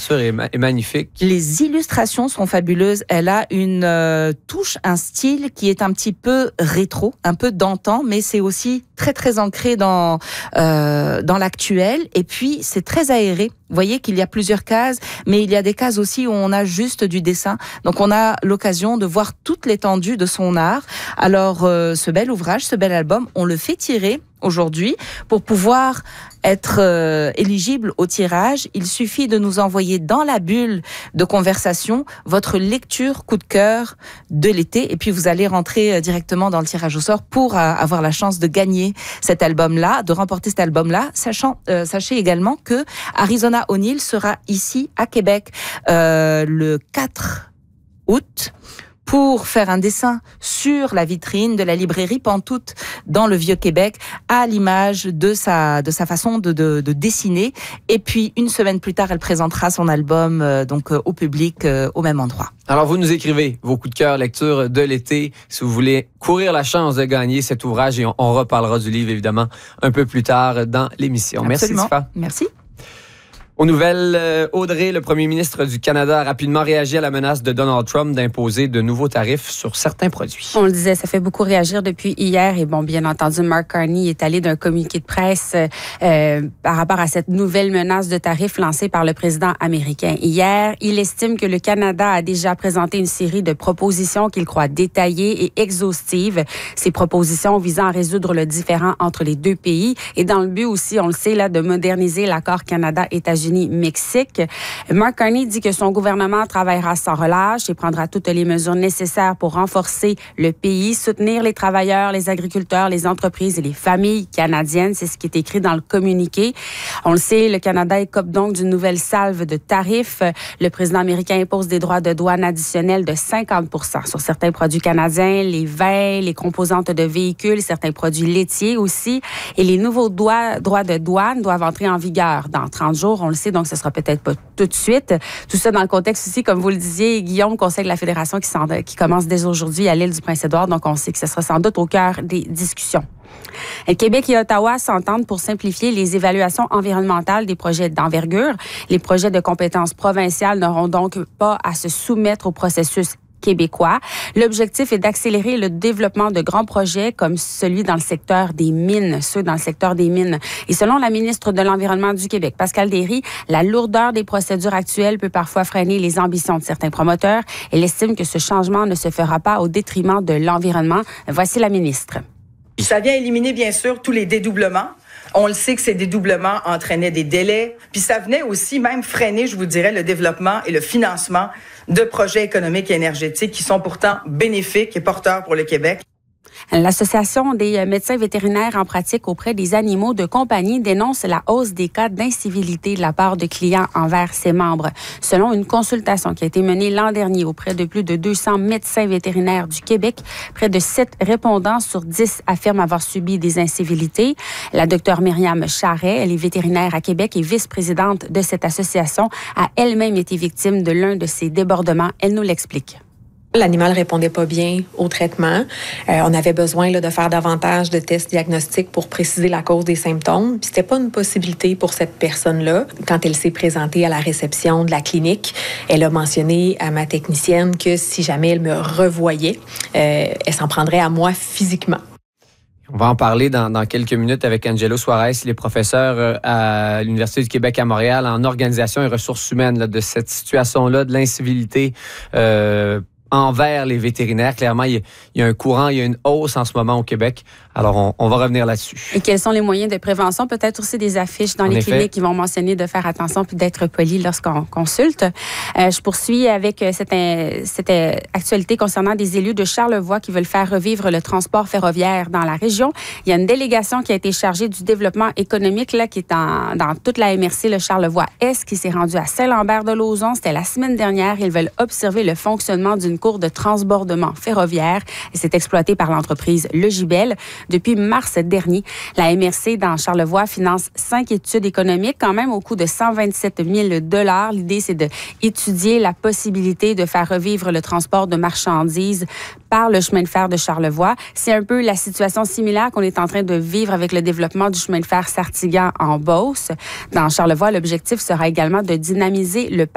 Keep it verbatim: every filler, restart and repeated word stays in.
couverture est, ma- est magnifique. Les illustrations sont fabuleuses. Elle a une euh, touche, un style qui est un petit peu rétro, un peu d'antan, mais c'est aussi très très ancré dans euh, dans l'actuel. Et puis c'est très aéré. Vous voyez qu'il y a plusieurs cases, mais il y a des cases aussi où on a juste du dessin. Donc on a l'occasion de voir toute l'étendue de son art. Alors euh, ce bel ouvrage, ce bel album, on le fait tirer aujourd'hui pour pouvoir être euh, éligible au tirage. Il suffit de nous envoyer dans la bulle de conversation votre lecture coup de cœur de l'été et puis vous allez rentrer euh, directement dans le tirage au sort pour euh, avoir la chance de gagner cet album-là, de remporter cet album-là. Sachant, euh, sachez également que Arizona O'Neill sera ici à Québec euh, le quatre août pour faire un dessin sur la vitrine de la librairie Pantoute dans le Vieux-Québec à l'image de sa de sa façon de, de, de dessiner. Et puis, une semaine plus tard, elle présentera son album euh, donc euh, au public euh, au même endroit. Alors, vous nous écrivez vos coups de cœur, lecture de l'été, si vous voulez courir la chance de gagner cet ouvrage. Et on, on reparlera du livre, évidemment, un peu plus tard dans l'émission. Absolument. Merci, Tifa. Merci. Aux nouvelles, euh, Audrey, le premier ministre du Canada, a rapidement réagi à la menace de Donald Trump d'imposer de nouveaux tarifs sur certains produits. On le disait, ça fait beaucoup réagir depuis hier. Et bon, bien entendu, Mark Carney est allé d'un communiqué de presse euh, par rapport à cette nouvelle menace de tarifs lancée par le président américain. Hier, il estime que le Canada a déjà présenté une série de propositions qu'il croit détaillées et exhaustives. Ces propositions visant à résoudre le différend entre les deux pays et dans le but aussi, on le sait, là, de moderniser l'accord Canada-États-Unis Mexique. Mark Carney dit que son gouvernement travaillera sans relâche et prendra toutes les mesures nécessaires pour renforcer le pays, soutenir les travailleurs, les agriculteurs, les entreprises et les familles canadiennes. C'est ce qui est écrit dans le communiqué. On le sait, le Canada écope donc d'une nouvelle salve de tarifs. Le président américain impose des droits de douane additionnels de cinquante pour cent sur certains produits canadiens, les vins, les composantes de véhicules, certains produits laitiers aussi. Et les nouveaux droits, droits de douane doivent entrer en vigueur dans trente jours. On le sait, donc ce sera peut-être pas tout de suite. Tout ça dans le contexte aussi, comme vous le disiez, Guillaume, Conseil de la Fédération qui, qui commence dès aujourd'hui à l'île du Prince-Édouard, donc on sait que ce sera sans doute au cœur des discussions. Le Québec et Ottawa s'entendent pour simplifier les évaluations environnementales des projets d'envergure. Les projets de compétences provinciales n'auront donc pas à se soumettre au processus québécois. L'objectif est d'accélérer le développement de grands projets comme celui dans le secteur des mines, ceux dans le secteur des mines. Et selon la ministre de l'Environnement du Québec, Pascale Derry, la lourdeur des procédures actuelles peut parfois freiner les ambitions de certains promoteurs. Elle estime que ce changement ne se fera pas au détriment de l'environnement. Voici la ministre. Ça vient éliminer, bien sûr, tous les dédoublements. On le sait que ces dédoublements entraînaient des délais. Puis ça venait aussi même freiner, je vous dirais, le développement et le financement de projets économiques et énergétiques qui sont pourtant bénéfiques et porteurs pour le Québec. L'Association des médecins vétérinaires en pratique auprès des animaux de compagnie dénonce la hausse des cas d'incivilité de la part de clients envers ses membres. Selon une consultation qui a été menée l'an dernier auprès de plus de deux cents médecins vétérinaires du Québec, près de sept répondants sur dix affirment avoir subi des incivilités. La docteure Myriam Charret, elle est vétérinaire à Québec et vice-présidente de cette association, a elle-même été victime de l'un de ces débordements. Elle nous l'explique. L'animal répondait pas bien au traitement. Euh, on avait besoin là, de faire davantage de tests diagnostiques pour préciser la cause des symptômes. Puis c'était pas une possibilité pour cette personne-là. Quand elle s'est présentée à la réception de la clinique, elle a mentionné à ma technicienne que si jamais elle me revoyait, euh, elle s'en prendrait à moi physiquement. On va en parler dans, dans quelques minutes avec Angelo Suarez, il est professeur à l'Université du Québec à Montréal en organisation et ressources humaines, là, de cette situation-là, de l'incivilité euh, envers les vétérinaires. Clairement, il y, a, il y a un courant, il y a une hausse en ce moment au Québec. Alors, on, on va revenir là-dessus. Et quels sont les moyens de prévention? Peut-être aussi des affiches dans en les effet. cliniques qui vont mentionner de faire attention puis d'être poli lorsqu'on consulte. Euh, je poursuis avec cette, cette actualité concernant des élus de Charlevoix qui veulent faire revivre le transport ferroviaire dans la région. Il y a une délégation qui a été chargée du développement économique là, qui est en, dans toute la M R C, le Charlevoix-Est, qui s'est rendu à Saint-Lambert-de-Lauzon. C'était la semaine dernière. Ils veulent observer le fonctionnement d'une cour de transbordement ferroviaire. C'est exploité par l'entreprise Logibel. Depuis mars dernier, la M R C dans Charlevoix finance cinq études économiques, quand même au coût de cent vingt-sept mille dollars. L'idée, c'est d'étudier la possibilité de faire revivre le transport de marchandises par le chemin de fer de Charlevoix. C'est un peu la situation similaire qu'on est en train de vivre avec le développement du chemin de fer Sartigan en Beauce. Dans Charlevoix, l'objectif sera également de dynamiser le